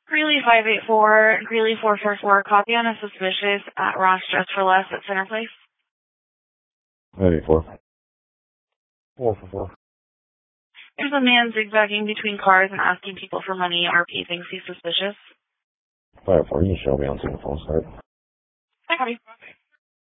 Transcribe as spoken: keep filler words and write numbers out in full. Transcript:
Greeley five eight four, Greeley four four four, copy on a suspicious at Ross Dress for Less at Center Place. five eight four. four four four. There's a man zigzagging between cars and asking people for money. R P thinks he's suspicious. five four, you can show me on single phone start. I copy.